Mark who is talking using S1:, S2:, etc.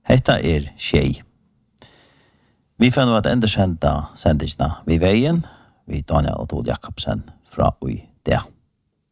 S1: Hetta tjej. Vi får nå at enda senda sendisna vi veien, vi Daniel og Tord Jakobsen fra ui det.